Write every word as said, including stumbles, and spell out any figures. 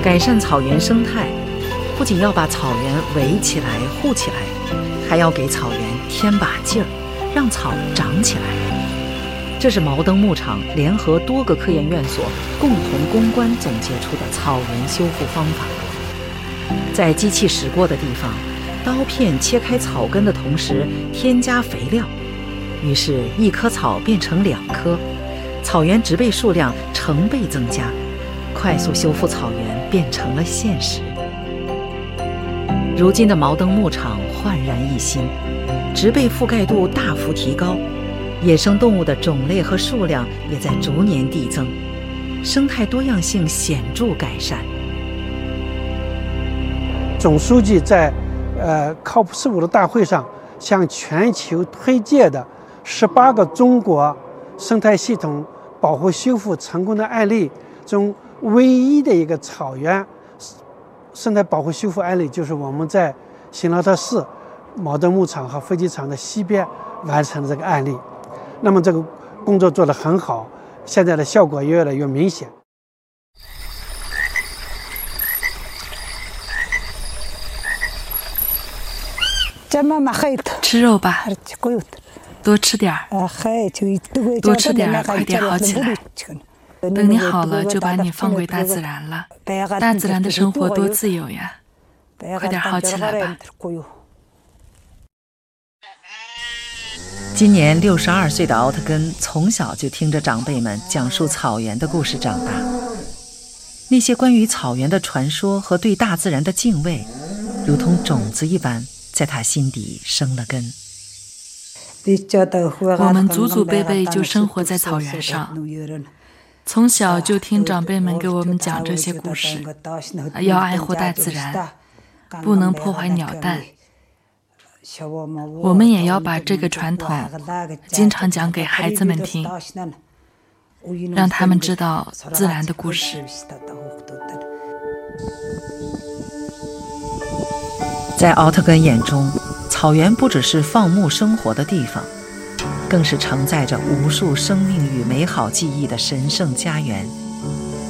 改善草原生态，不仅要把草原围起来护起来，还要给草原添把劲儿，让草长起来。这是毛登牧场联合多个科研院所共同攻关总结出的草原修复方法。在机器驶过的地方，刀片切开草根的同时添加肥料，于是一棵草变成两棵，草原植被数量成倍增加，快速修复草原变成了现实。如今的毛登牧场焕然一新，植被覆盖度大幅提高，野生动物的种类和数量也在逐年递增，生态多样性显著改善。 总书记在呃 C O P 十五的大会上向全球推介的十八个中国生态系统保护修复成功的案例中，唯一的一个草原生态保护修复案例，就是我们在新劳特市毛登牧场和飞机场的西边完成的这个案例。那么这个工作做得很好，现在的效果也越来越明显。 吃肉吧，多吃点儿，多吃点儿，快点好起来。等你好了，就把你放归大自然了。大自然的生活多自由呀，快点好起来吧。 今年六十二岁的奥特根从小就听着长辈们讲述草原的故事长大，那些关于草原的传说和对大自然的敬畏，如同种子一般在他心底生了根。 我们祖祖辈辈就生活在草原上，从小就听长辈们给我们讲这些故事，要爱护大自然，不能破坏鸟蛋。我们也要把这个传统经常讲给孩子们听，让他们知道自然的故事。 在奥特根眼中，草原不只是放牧生活的地方，更是承载着无数生命与美好记忆的神圣家园。